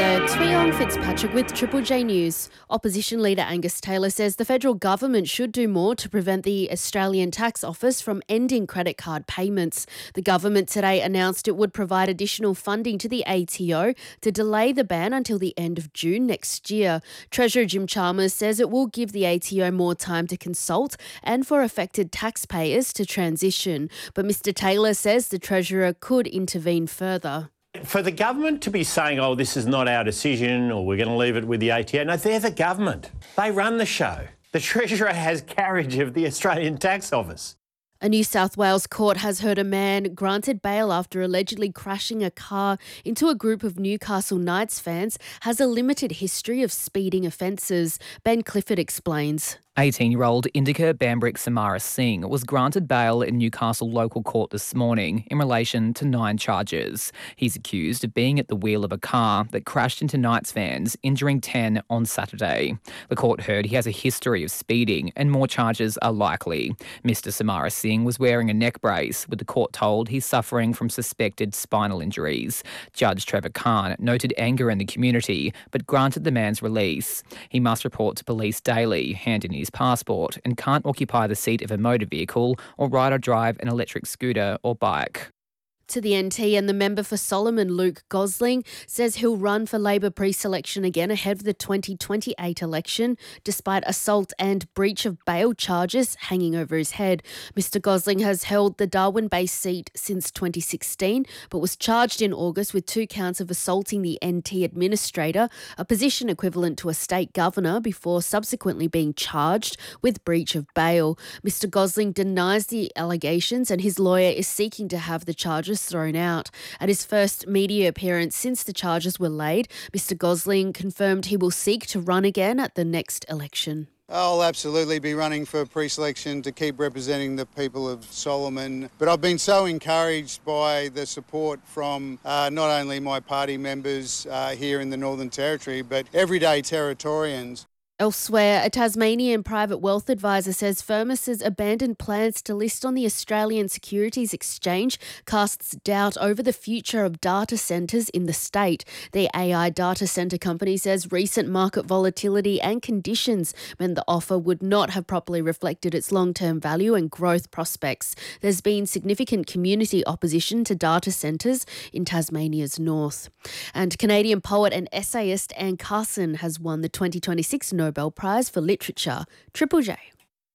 there, Tweong Fitzpatrick with Triple J News. Opposition leader Angus Taylor says the federal government should do more to prevent the Australian Tax Office from ending credit card payments. The government today announced it would provide additional funding to the ATO to delay the ban until the end of June next year. Treasurer Jim Chalmers says it will give the ATO more time to consult and for affected taxpayers to transition. But Mr Taylor says the Treasurer could intervene further. For the government to be saying, oh, this is not our decision or we're going to leave it with the ATO, no, they're the government. They run the show. The Treasurer has carriage of the Australian Tax Office. A New South Wales court has heard a man granted bail after allegedly crashing a car into a group of Newcastle Knights fans has a limited history of speeding offences. Ben Clifford explains. 18-year-old Indika Bambrick Samara Singh was granted bail in Newcastle local court this morning in relation to 9 charges. He's accused of being at the wheel of a car that crashed into Knights fans, injuring 10 on Saturday. The court heard he has a history of speeding and more charges are likely. Mr Samara Singh was wearing a neck brace, with the court told he's suffering from suspected spinal injuries. Judge Trevor Khan noted anger in the community but granted the man's release. He must report to police daily, hand in his passport, and can't occupy the seat of a motor vehicle or ride or drive an electric scooter or bike. To the NT, and the member for Solomon, Luke Gosling, says he'll run for Labor pre-selection again ahead of the 2028 election, despite assault and breach of bail charges hanging over his head. Mr Gosling has held the Darwin-based seat since 2016, but was charged in August with 2 counts of assaulting the NT administrator, a position equivalent to a state governor, before subsequently being charged with breach of bail. Mr Gosling denies the allegations, and his lawyer is seeking to have the charges thrown out. At his first media appearance since the charges were laid, Mr Gosling confirmed he will seek to run again at the next election. I'll absolutely be running for pre-selection to keep representing the people of Solomon. But I've been so encouraged by the support from not only my party members here in the Northern Territory, but everyday Territorians. Elsewhere, a Tasmanian private wealth advisor says Firmus's abandoned plans to list on the Australian Securities Exchange casts doubt over the future of data centres in the state. The AI data centre company says recent market volatility and conditions meant the offer would not have properly reflected its long-term value and growth prospects. There's been significant community opposition to data centres in Tasmania's north. And Canadian poet and essayist Anne Carson has won the 2026 Nobel Prize for Literature. Triple J.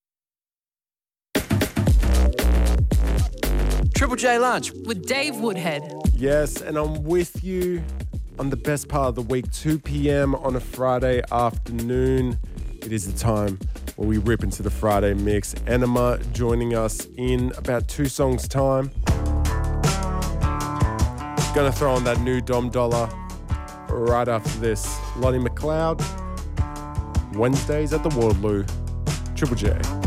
Triple J Lunch with Dave Woodhead. Yes, and I'm with you on the best part of the week, 2 p.m. on a Friday afternoon. It is the time where we rip into the Friday mix. Enema joining us in about 2 songs' time. Gonna throw on that new Dom Dollar right after this. Lonnie McLeod, Wednesdays at the Waterloo. Triple J.